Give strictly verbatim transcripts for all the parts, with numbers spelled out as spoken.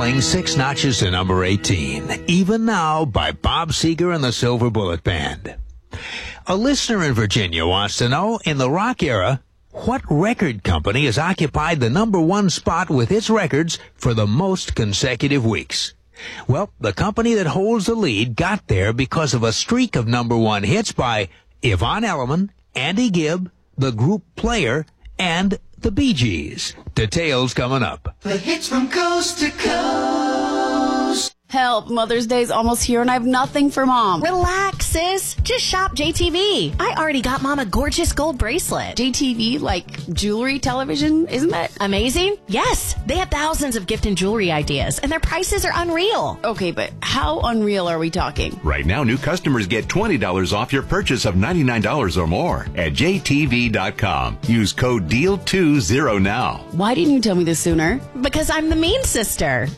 falling six notches to number eighteen. Even Now by Bob Seger and the Silver Bullet Band. A listener in Virginia wants to know, in the rock era, what record company has occupied the number one spot with its records for the most consecutive weeks? Well, the company that holds the lead got there because of a streak of number one hits by Yvonne Elliman, Andy Gibb, the group Player, and the Bee Gees. Details coming up. The hits from coast to coast. Help, Mother's Day's almost here and I have nothing for Mom. Relax, sis. Just shop J T V. I already got Mom a gorgeous gold bracelet. J T V, like jewelry, television, isn't that amazing? Yes. They have thousands of gift and jewelry ideas, and their prices are unreal. Okay, but how unreal are we talking? Right now, new customers get twenty dollars off your purchase of ninety-nine dollars or more at J T V dot com. Use code D E A L twenty now. Why didn't you tell me this sooner? Because I'm the mean sister.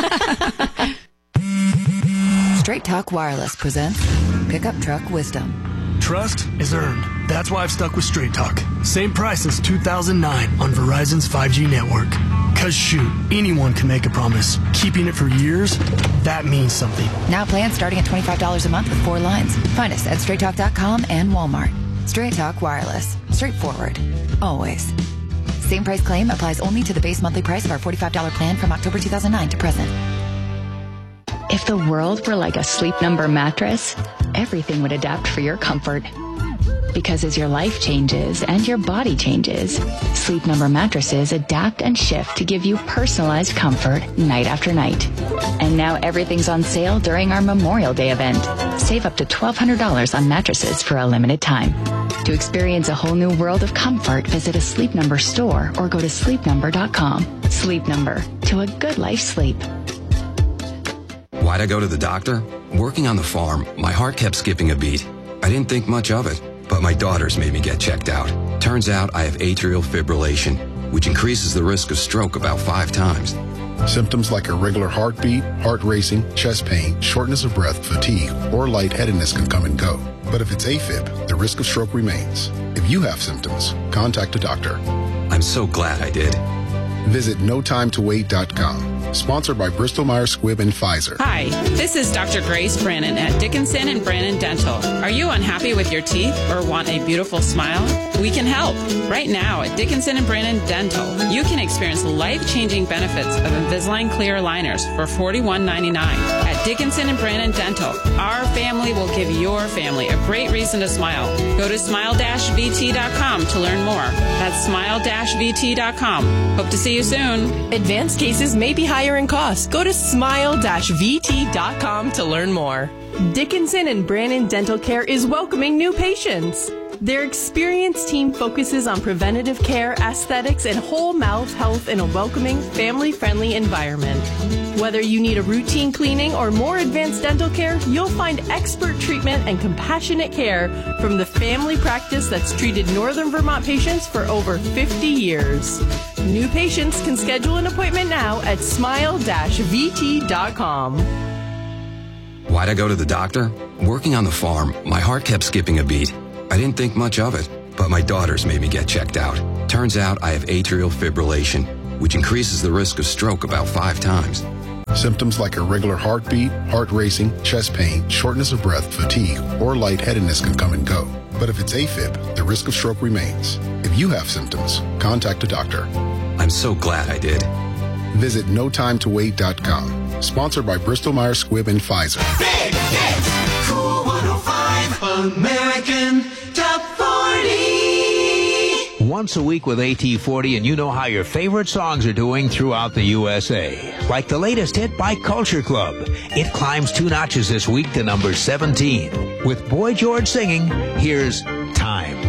Straight Talk Wireless presents Pickup Truck Wisdom. Trust is earned. That's why I've stuck with Straight Talk. Same price since two thousand nine on Verizon's five G network. Cause shoot, anyone can make a promise. Keeping it for years, that means something. Now plans starting at twenty-five dollars a month with four lines. Find us at straight talk dot com and Walmart. Straight Talk Wireless. Straightforward. Always. Same price claim applies only to the base monthly price of our forty-five dollars plan from October two thousand nine to present. If the world were like a Sleep Number mattress, everything would adapt for your comfort. Because as your life changes and your body changes, Sleep Number mattresses adapt and shift to give you personalized comfort night after night. And now everything's on sale during our Memorial Day event. Save up to twelve hundred dollars on mattresses for a limited time. To experience a whole new world of comfort, visit a Sleep Number store or go to sleep number dot com. Sleep Number, to a good life sleep. Why'd I go to the doctor? Working on the farm, my heart kept skipping a beat. I didn't think much of it, but my daughters made me get checked out. Turns out I have atrial fibrillation, which increases the risk of stroke about five times. Symptoms like irregular heartbeat, heart racing, chest pain, shortness of breath, fatigue, or lightheadedness can come and go. But if it's AFib, the risk of stroke remains. If you have symptoms, contact a doctor. I'm so glad I did. Visit no time to wait dot com. Sponsored by Bristol Myers Squibb and Pfizer. Hi, this is Doctor Grace Brannon at Dickinson and Brannon Dental. Are you unhappy with your teeth or want a beautiful smile? We can help. Right now at Dickinson and Brannon Dental, you can experience life-changing benefits of Invisalign clear aligners for forty-one ninety-nine. At Dickinson and Brannon Dental, our family will give your family a great reason to smile. Go to smile dash V T dot com to learn more. That's smile dash V T dot com. Hope to see you soon. Advanced cases may be higher in cost. Go to smile dash V T dot com to learn more. Dickinson and Brannon Dental Care is welcoming new patients. Their experienced team focuses on preventative care, aesthetics, and whole mouth health in a welcoming, family-friendly environment. Whether you need a routine cleaning or more advanced dental care, you'll find expert treatment and compassionate care from the family practice that's treated Northern Vermont patients for over fifty years. New patients can schedule an appointment now at smile dash V T dot com. Why'd I go to the doctor? Working on the farm, my heart kept skipping a beat. I didn't think much of it, but my daughters made me get checked out. Turns out I have atrial fibrillation, which increases the risk of stroke about five times. Symptoms like irregular heartbeat, heart racing, chest pain, shortness of breath, fatigue, or lightheadedness can come and go. But if it's AFib, the risk of stroke remains. If you have symptoms, contact a doctor. I'm so glad I did. Visit no time to wait dot com. Sponsored by Bristol Myers Squibb and Pfizer. Big hits, Cool one oh five, American Top forty. Once a week with A T forty, and you know how your favorite songs are doing throughout the U S A. Like the latest hit by Culture Club. It climbs two notches this week to number seventeen. With Boy George singing, here's Time.